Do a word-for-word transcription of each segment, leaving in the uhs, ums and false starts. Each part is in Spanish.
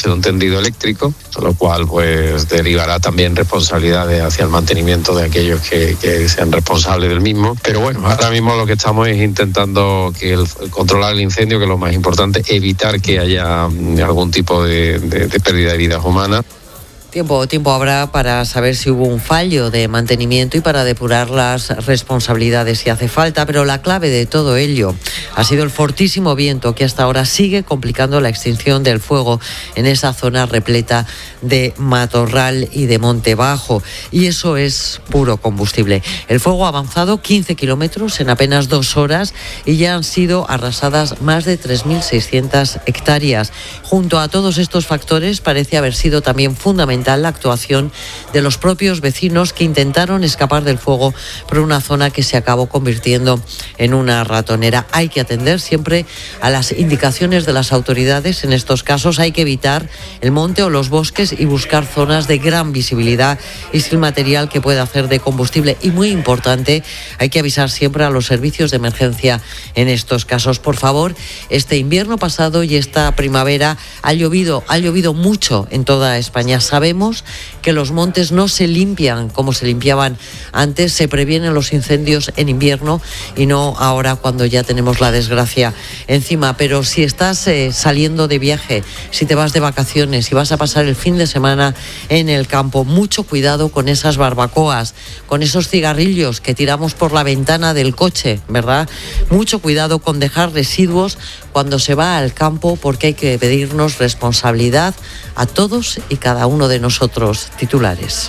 de un tendido eléctrico, con lo cual pues derivará también responsabilidades hacia el mantenimiento de aquellos que, que sean responsables del mismo. Pero bueno, ahora mismo lo que estamos es intentando que el, controlar el incendio, que es lo más importante, evitar que haya algún tipo de, de, de pérdida de vidas humanas. Tiempo, tiempo habrá para saber si hubo un fallo de mantenimiento y para depurar las responsabilidades si hace falta, pero la clave de todo ello ha sido el fortísimo viento que hasta ahora sigue complicando la extinción del fuego en esa zona repleta de matorral y de monte bajo, y eso es puro combustible. El fuego ha avanzado quince kilómetros en apenas dos horas y ya han sido arrasadas más de tres mil seiscientas hectáreas. Junto a todos estos factores parece haber sido también fundamental la actuación de los propios vecinos que intentaron escapar del fuego por una zona que se acabó convirtiendo en una ratonera. Hay que atender siempre a las indicaciones de las autoridades. En estos casos hay que evitar el monte o los bosques y buscar zonas de gran visibilidad y sin material que pueda hacer de combustible. Y muy importante, hay que avisar siempre a los servicios de emergencia en estos casos. Por favor, este invierno pasado y esta primavera ha llovido, ha llovido mucho en toda España. Sabemos que los montes no se limpian como se limpiaban antes, se previenen los incendios en invierno y no ahora cuando ya tenemos la desgracia encima. Pero si estás eh, saliendo de viaje, si te vas de vacaciones, si vas a pasar el fin de semana en el campo, mucho cuidado con esas barbacoas, con esos cigarrillos que tiramos por la ventana del coche, ¿verdad? Mucho cuidado con dejar residuos cuando se va al campo, porque hay que pedirnos responsabilidad a todos y cada uno de nosotros. Titulares.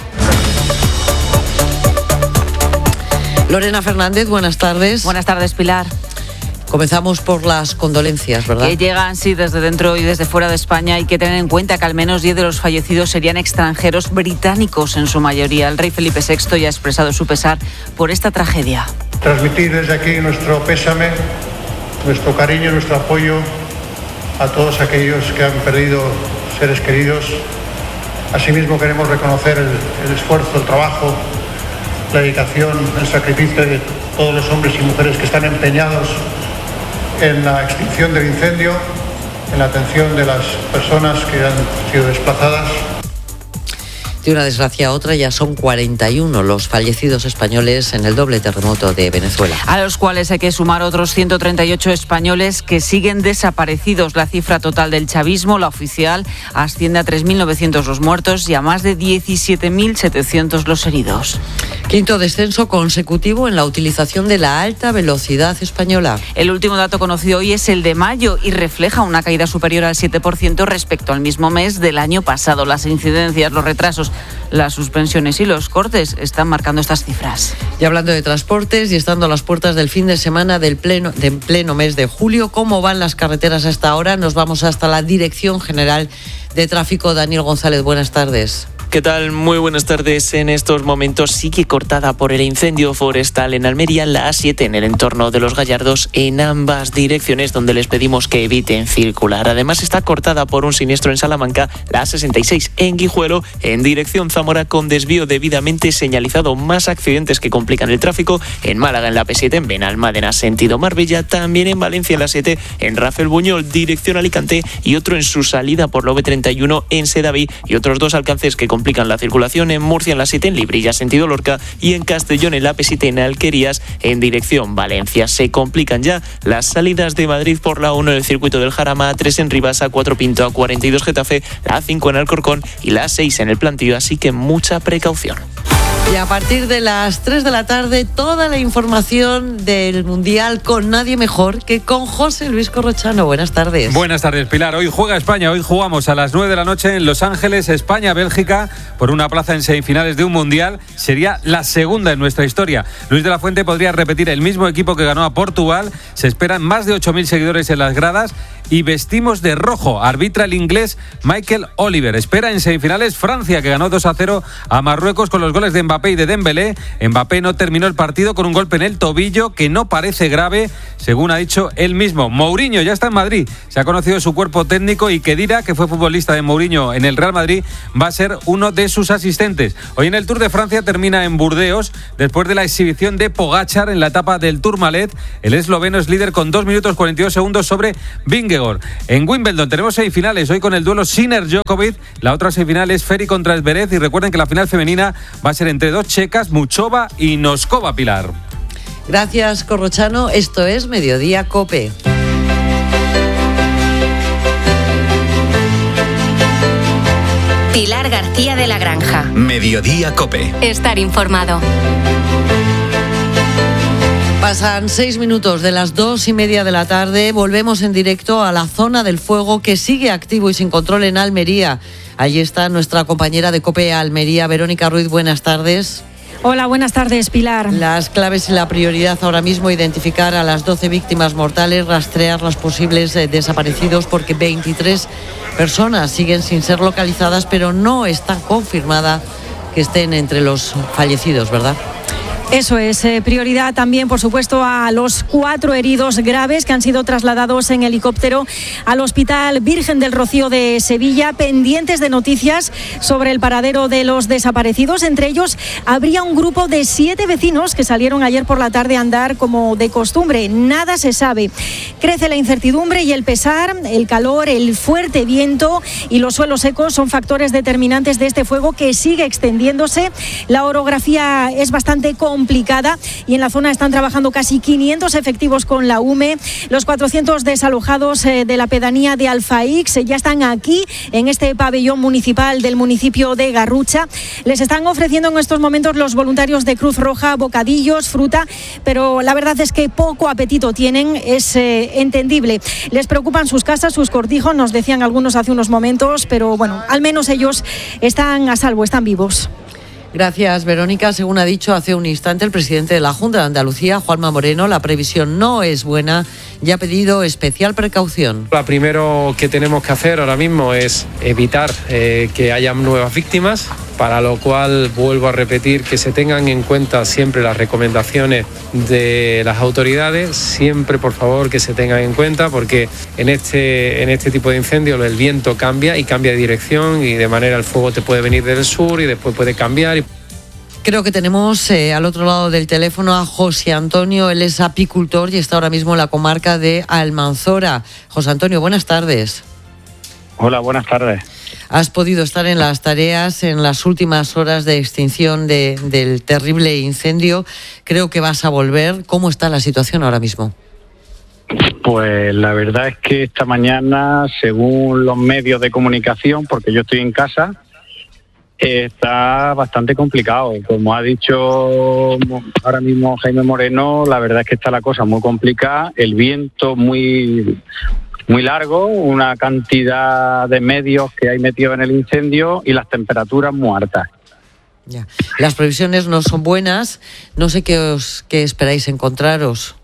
Lorena Fernández, buenas tardes. Buenas tardes, Pilar. Comenzamos por las condolencias, ¿verdad? Que llegan, sí, desde dentro y desde fuera de España. Hay que tener en cuenta que al menos diez de los fallecidos serían extranjeros, británicos en su mayoría. El rey Felipe sexto ya ha expresado su pesar por esta tragedia. Transmitir desde aquí nuestro pésame, nuestro cariño, nuestro apoyo a todos aquellos que han perdido seres queridos. Asimismo queremos reconocer el, el esfuerzo, el trabajo, la dedicación, el sacrificio de todos los hombres y mujeres que están empeñados en la extinción del incendio, en la atención de las personas que han sido desplazadas. De una desgracia a otra, ya son cuarenta y uno los fallecidos españoles en el doble terremoto de Venezuela. A los cuales hay que sumar otros ciento treinta y ocho españoles que siguen desaparecidos. La cifra total del chavismo, la oficial, asciende a tres mil novecientos los muertos y a más de diecisiete mil setecientos los heridos. Quinto descenso consecutivo en la utilización de la alta velocidad española. El último dato conocido hoy es el de mayo y refleja una caída superior al siete por ciento respecto al mismo mes del año pasado. Las incidencias, los retrasos, las suspensiones y los cortes están marcando estas cifras. Y hablando de transportes y estando a las puertas del fin de semana del pleno, del pleno mes de julio, ¿cómo van las carreteras hasta ahora? Nos vamos hasta la Dirección General de Tráfico. Daniel González, buenas tardes. ¿Qué tal? Muy buenas tardes. En estos momentos sigue cortada por el incendio forestal en Almería, la A siete en el entorno de Los Gallardos en ambas direcciones, donde les pedimos que eviten circular. Además está cortada por un siniestro en Salamanca, la A sesenta y seis en Guijuelo en dirección Zamora con desvío debidamente señalizado. Más accidentes que complican el tráfico en Málaga en la P siete en Benalmádena sentido Marbella, también en Valencia en la siete en Rafael Buñol dirección Alicante y otro en su salida por la V treinta y uno en Sedaví y otros dos alcances que complican la circulación en Murcia en la siete en Librilla sentido Lorca y en Castellón en la P siete en Alquerías en dirección Valencia. Se complican ya las salidas de Madrid por la uno en el circuito del Jarama, A tres en Rivas, A cuatro Pinto, A cuarenta y dos Getafe, la A cinco en Alcorcón y la A seis en el Plantío, así que mucha precaución. Y a partir de las tres de la tarde, toda la información del Mundial con nadie mejor que con José Luis Corrochano. Buenas tardes. Buenas tardes, Pilar. Hoy juega España. Hoy jugamos a las nueve de la noche en Los Ángeles, España-Bélgica, por una plaza en semifinales de un Mundial. Sería la segunda en nuestra historia. Luis de la Fuente podría repetir el mismo equipo que ganó a Portugal. Se esperan más de ocho mil seguidores en las gradas. Y vestimos de rojo. Arbitra el inglés Michael Oliver. Espera en semifinales Francia, que ganó dos a cero a Marruecos con los goles de Mbappé Mbappé y de Dembélé. Mbappé no terminó el partido con un golpe en el tobillo que no parece grave, según ha dicho él mismo. Mourinho ya está en Madrid. Se ha conocido su cuerpo técnico y Khedira, que fue futbolista de Mourinho en el Real Madrid, va a ser uno de sus asistentes. Hoy en el Tour de Francia termina en Burdeos, después de la exhibición de Pogačar en la etapa del Tourmalet. El esloveno es líder con dos minutos cuarenta y dos segundos sobre Vingegaard. En Wimbledon tenemos semifinales, hoy con el duelo Sinner-Djokovic. La otra semifinal es Ferry contra Zverev, y recuerden que la final femenina va a ser entre dos checas, Muchova y Noskova, Pilar. Gracias, Corrochano. Esto es Mediodía COPE. Pilar García de la Granja. Mediodía COPE. Estar informado. Pasan seis minutos de las dos y media de la tarde. Volvemos en directo a la zona del fuego que sigue activo y sin control en Almería. Allí está nuestra compañera de COPE Almería, Verónica Ruiz. Buenas tardes. Hola, buenas tardes, Pilar. Las claves y la prioridad ahora mismo: identificar a las doce víctimas mortales, rastrear los posibles eh, desaparecidos, porque veintitrés personas siguen sin ser localizadas, pero no está confirmada que estén entre los fallecidos, ¿verdad? Eso es, eh, prioridad también, por supuesto, a los cuatro heridos graves que han sido trasladados en helicóptero al Hospital Virgen del Rocío de Sevilla, pendientes de noticias sobre el paradero de los desaparecidos. Entre ellos habría un grupo de siete vecinos que salieron ayer por la tarde a andar como de costumbre. Nada se sabe. Crece la incertidumbre y el pesar, el calor, el fuerte viento y los suelos secos son factores determinantes de este fuego que sigue extendiéndose. La orografía es bastante complicada complicada y en la zona están trabajando casi quinientos efectivos con la U M E. Los cuatrocientos desalojados eh, de la pedanía de Alfaix eh, ya están aquí en este pabellón municipal del municipio de Garrucha. Les están ofreciendo en estos momentos los voluntarios de Cruz Roja bocadillos, fruta, pero la verdad es que poco apetito tienen, es eh, entendible. Les preocupan sus casas, sus cortijos, nos decían algunos hace unos momentos, pero bueno, al menos ellos están a salvo, están vivos. Gracias, Verónica. Según ha dicho hace un instante el presidente de la Junta de Andalucía, Juanma Moreno, la previsión no es buena y ha pedido especial precaución. Lo primero que tenemos que hacer ahora mismo es evitar eh, que haya nuevas víctimas, para lo cual vuelvo a repetir que se tengan en cuenta siempre las recomendaciones de las autoridades, siempre por favor que se tengan en cuenta, porque en este, en este tipo de incendios el viento cambia y cambia de dirección, y de manera el fuego te puede venir del sur y después puede cambiar. Creo que tenemos eh, al otro lado del teléfono a José Antonio. Él es apicultor y está ahora mismo en la comarca de Almanzora. José Antonio, buenas tardes. Hola, buenas tardes. Has podido estar en las tareas en las últimas horas de extinción de, del terrible incendio. Creo que vas a volver. ¿Cómo está la situación ahora mismo? Pues la verdad es que esta mañana, según los medios de comunicación, porque yo estoy en casa, está bastante complicado. Como ha dicho ahora mismo Jaime Moreno, la verdad es que está la cosa muy complicada, el viento muy, muy largo, una cantidad de medios que hay metidos en el incendio y las temperaturas muy altas. Ya. Las previsiones no son buenas. No sé qué, os, qué esperáis encontraros.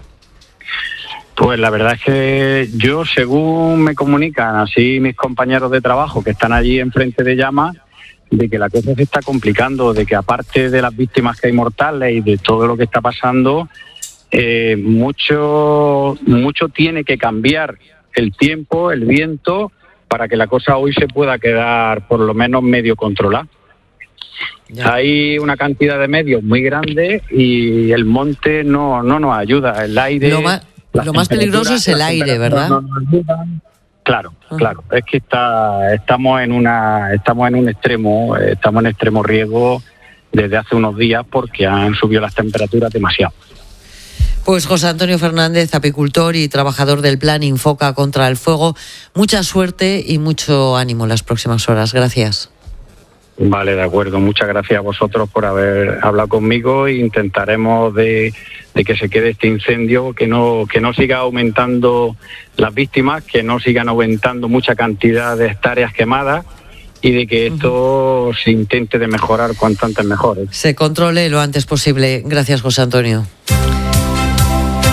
Pues la verdad es que yo, según me comunican así mis compañeros de trabajo que están allí enfrente de llamas, de que la cosa se está complicando, de que aparte de las víctimas que hay mortales y de todo lo que está pasando, eh, mucho, mucho tiene que cambiar el tiempo, el viento, para que la cosa hoy se pueda quedar por lo menos medio controlada. Ya. Hay una cantidad de medios muy grande y el monte no, no nos ayuda, el aire... Lo más, lo más peligroso es el aire, ¿verdad? No nos ayudan. Claro, claro. Es que está, estamos en una, estamos en un extremo, estamos en extremo riesgo desde hace unos días porque han subido las temperaturas demasiado. Pues José Antonio Fernández, apicultor y trabajador del Plan Infoca contra el Fuego, mucha suerte y mucho ánimo en las próximas horas. Gracias. Vale, de acuerdo. Muchas gracias a vosotros por haber hablado conmigo e intentaremos de, de que se quede este incendio, que no, que no siga aumentando las víctimas, que no sigan aumentando mucha cantidad de hectáreas quemadas y de que esto uh-huh. se intente de mejorar cuanto antes mejor, ¿eh? Se controle lo antes posible. Gracias, José Antonio.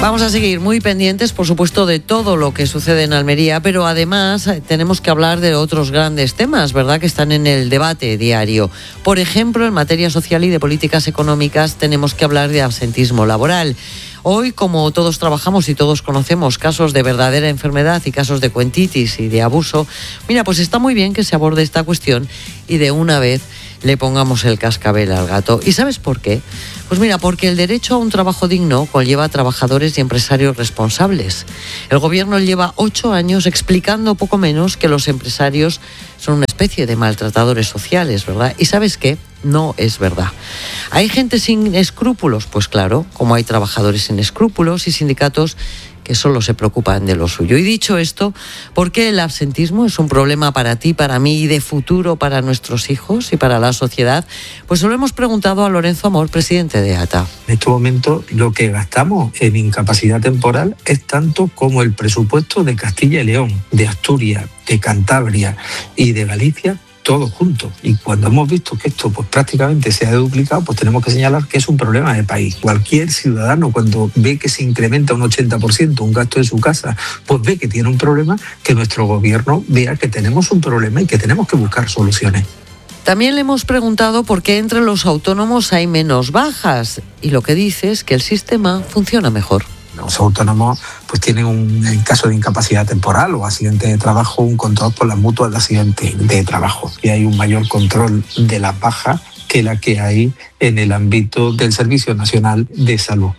Vamos a seguir muy pendientes, por supuesto, de todo lo que sucede en Almería, pero además tenemos que hablar de otros grandes temas, ¿verdad?, que están en el debate diario. Por ejemplo, en materia social y de políticas económicas tenemos que hablar de absentismo laboral. Hoy, como todos trabajamos y todos conocemos casos de verdadera enfermedad y casos de cuentitis y de abuso, mira, pues está muy bien que se aborde esta cuestión y de una vez le pongamos el cascabel al gato. ¿Y sabes por qué? Pues mira, porque el derecho a un trabajo digno conlleva a trabajadores y empresarios responsables. El gobierno lleva ocho años explicando poco menos que los empresarios son una especie de maltratadores sociales, ¿verdad? ¿Y sabes qué? No es verdad. ¿Hay gente sin escrúpulos? Pues claro, como hay trabajadores sin escrúpulos y sindicatos que solo se preocupan de lo suyo. Y dicho esto, ¿por qué el absentismo es un problema para ti, para mí y de futuro para nuestros hijos y para la sociedad? Pues se lo hemos preguntado a Lorenzo Amor, presidente de A T A. En este momento lo que gastamos en incapacidad temporal es tanto como el presupuesto de Castilla y León, de Asturias, de Cantabria y de Galicia, todo junto. Y cuando hemos visto que esto pues prácticamente se ha duplicado, pues tenemos que señalar que es un problema de país. Cualquier ciudadano, cuando ve que se incrementa un ochenta por ciento un gasto de su casa, pues ve que tiene un problema, que nuestro gobierno vea que tenemos un problema y que tenemos que buscar soluciones. También le hemos preguntado por qué entre los autónomos hay menos bajas, y lo que dice es que el sistema funciona mejor. Los autónomos pues tienen un, en caso de incapacidad temporal o accidente de trabajo, un control por las mutuas de accidente de trabajo. Y hay un mayor control de las bajas que la que hay en el ámbito del Servicio Nacional de Salud.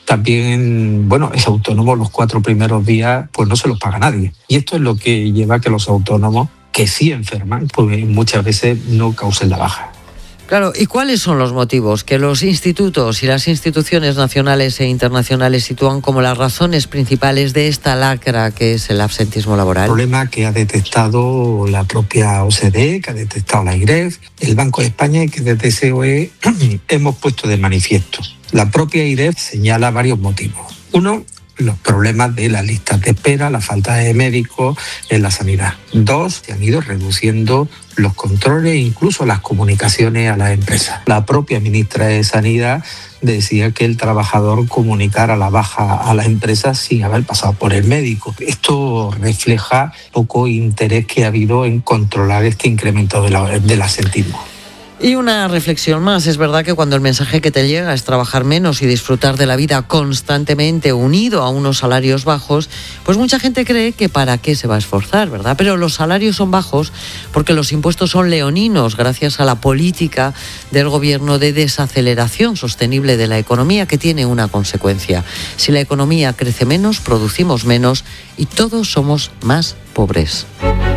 También, bueno, es autónomo los cuatro primeros días, pues no se los paga nadie. Y esto es lo que lleva a que los autónomos que sí enferman, pues muchas veces no causen la baja. Claro, ¿y cuáles son los motivos que los institutos y las instituciones nacionales e internacionales sitúan como las razones principales de esta lacra que es el absentismo laboral? El problema que ha detectado la propia O C D E, que ha detectado la I R E F, el Banco de España y que desde C O E hemos puesto de manifiesto. La propia I R E F señala varios motivos. Uno, los problemas de las listas de espera, la falta de médicos en la sanidad. Dos, se han ido reduciendo los controles e incluso las comunicaciones a las empresas. La propia ministra de Sanidad decía que el trabajador comunicara la baja a las empresas sin haber pasado por el médico. Esto refleja poco interés que ha habido en controlar este incremento de la, del absentismo. Y una reflexión más, es verdad que cuando el mensaje que te llega es trabajar menos y disfrutar de la vida constantemente unido a unos salarios bajos, pues mucha gente cree que para qué se va a esforzar, ¿verdad? Pero los salarios son bajos porque los impuestos son leoninos gracias a la política del gobierno de desaceleración sostenible de la economía, que tiene una consecuencia. Si la economía crece menos, producimos menos y todos somos más pobres.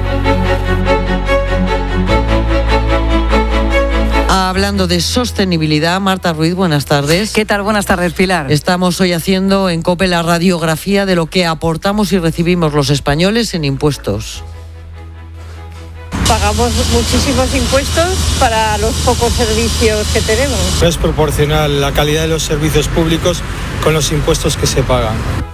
Hablando de sostenibilidad, Marta Ruiz, buenas tardes. ¿Qué tal? Buenas tardes, Pilar. Estamos hoy haciendo en COPE la radiografía de lo que aportamos y recibimos los españoles en impuestos. Pagamos muchísimos impuestos para los pocos servicios que tenemos. No es proporcional la calidad de los servicios públicos con los impuestos que se pagan.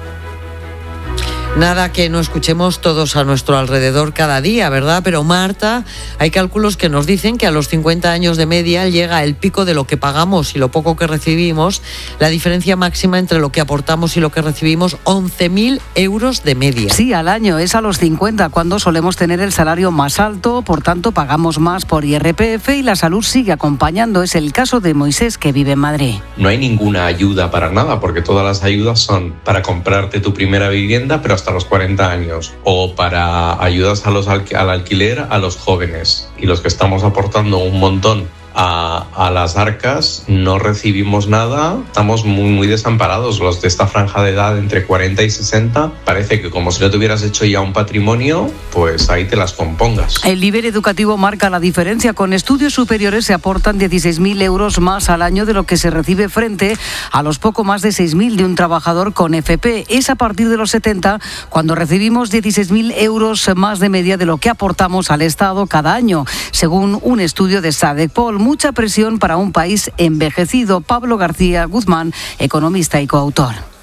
Nada que no escuchemos todos a nuestro alrededor cada día, ¿verdad? Pero Marta, hay cálculos que nos dicen que a los cincuenta años de media llega el pico de lo que pagamos y lo poco que recibimos, la diferencia máxima entre lo que aportamos y lo que recibimos, once mil euros de media. Sí, al año, es a los cincuenta cuando solemos tener el salario más alto, por tanto pagamos más por I R P F y la salud sigue acompañando. Es el caso de Moisés, que vive en Madrid. No hay ninguna ayuda para nada, porque todas las ayudas son para comprarte tu primera vivienda, pero hasta los cuarenta años, o para ayudas a los alqu- al alquiler a los jóvenes, y los que estamos aportando un montón a, a las arcas no recibimos nada, estamos muy, muy desamparados. Los de esta franja de edad entre cuarenta y sesenta parece que como si no te hubieras hecho ya un patrimonio, pues ahí te las compongas. El nivel educativo marca la diferencia. Con estudios superiores se aportan dieciséis mil euros más al año de lo que se recibe frente a los poco más de seis mil de un trabajador con F P. Es a partir de los setenta cuando recibimos dieciséis mil euros más de media de lo que aportamos al Estado cada año, según un estudio de SADECPOL. Mucha presión para un país envejecido. Pablo García Guzmán, economista y coautor.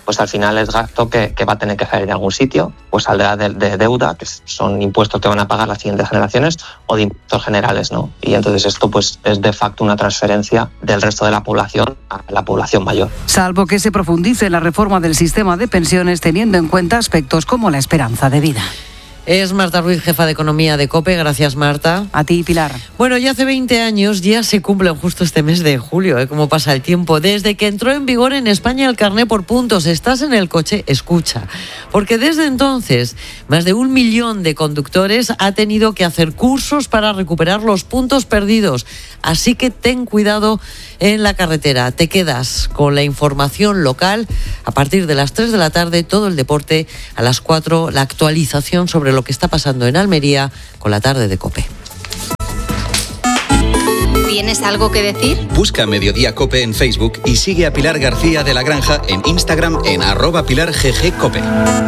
pues al final es gasto que, que va a tener que salir de algún sitio, pues saldrá de, de deuda, que son impuestos que van a pagar las siguientes generaciones, o de impuestos generales, ¿no? Y entonces esto pues es de facto una transferencia del resto de la población a la población mayor. Salvo que se profundice en la reforma del sistema de pensiones teniendo en cuenta aspectos como la esperanza de vida. Es Marta Ruiz, jefa de Economía de COPE. Gracias, Marta. A ti, Pilar. Bueno, ya hace veinte años, ya se cumplen justo este mes de julio, ¿eh? Cómo pasa el tiempo. Desde que entró en vigor en España el carné por puntos. Estás en el coche, escucha. Porque desde entonces, más de un millón de conductores ha tenido que hacer cursos para recuperar los puntos perdidos. Así que ten cuidado en la carretera. Te quedas con la información local. A partir de las tres de la tarde, todo el deporte. A las cuatro, la actualización sobre lo que está pasando en Almería con la tarde de COPE. ¿Tienes algo que decir? Busca Mediodía COPE en Facebook y sigue a Pilar García de la Granja en Instagram en arroba Pilar G G COPE.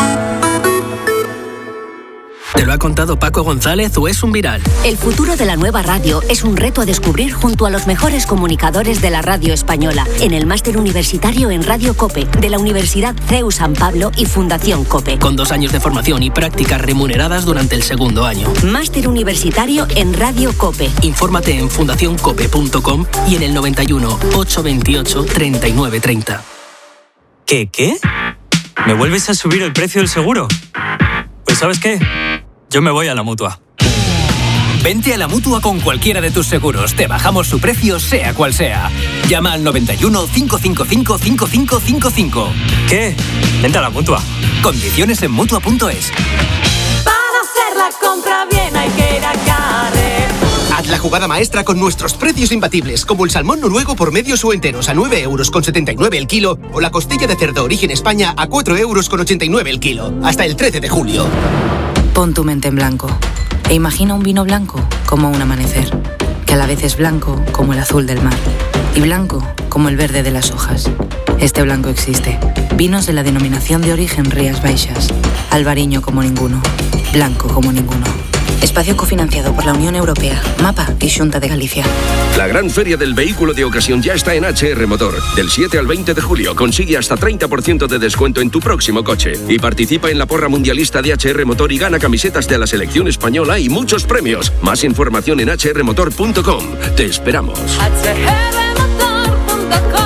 ¿Te lo ha contado Paco González o es un viral? El futuro de la nueva radio es un reto a descubrir junto a los mejores comunicadores de la radio española en el máster universitario en Radio COPE de la Universidad C E U San Pablo y Fundación COPE. Con dos años de formación y prácticas remuneradas durante el segundo año. Máster universitario en Radio COPE. Infórmate en fundación cope punto com y en el noventa y uno, ochocientos veintiocho, treinta y nueve treinta. ¿Qué, qué? ¿Me vuelves a subir el precio del seguro? Pues ¿sabes qué? Yo me voy a la Mutua. Vente a la Mutua con cualquiera de tus seguros. Te bajamos su precio, sea cual sea. Llama al noventa y uno, cinco cinco cinco, cinco cinco cinco cinco. ¿Qué? Vente a la Mutua. Condiciones en Mutua punto es. Para hacer la compra bien hay que ir a Carrer. Haz la jugada maestra con nuestros precios imbatibles, como el salmón noruego por medios o enteros a nueve euros con setenta y nueve el kilo, o la costilla de cerdo origen España a cuatro euros con ochenta y nueve el kilo. Hasta el trece de julio. Pon tu mente en blanco e imagina un vino blanco como un amanecer, que a la vez es blanco como el azul del mar y blanco como el verde de las hojas. Este blanco existe. Vinos de la denominación de origen Rías Baixas. Albariño como ninguno. Blanco como ninguno. Espacio cofinanciado por la Unión Europea, Mapa y Xunta de Galicia. La gran feria del vehículo de ocasión ya está en H R Motor. Del siete al veinte de julio consigue hasta treinta por ciento de descuento en tu próximo coche. Y participa en la porra mundialista de H R Motor y gana camisetas de la selección española y muchos premios. Más información en h r motor punto com. Te esperamos. H R motor punto com.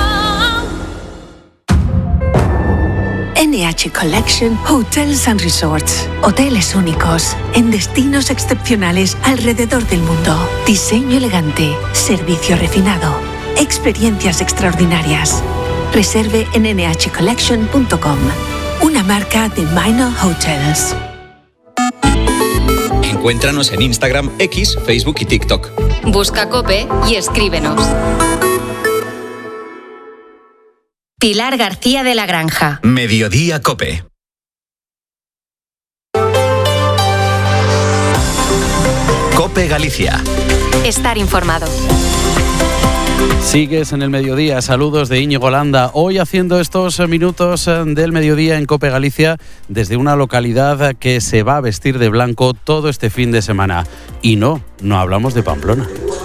N H Collection Hotels and Resorts. Hoteles únicos en destinos excepcionales alrededor del mundo. Diseño elegante, servicio refinado, experiencias extraordinarias. Reserve en n h collection punto com. Una marca de Minor Hotels. Encuéntranos en Instagram, X, Facebook y TikTok. Busca COPE y escríbenos. Pilar García de la Granja. Mediodía COPE. COPE Galicia. Estar informado. Sigues en el mediodía. Saludos de Íñigo Landa. Hoy haciendo estos minutos del mediodía en COPE Galicia desde una localidad que se va a vestir de blanco todo este fin de semana. Y no, no hablamos de Pamplona.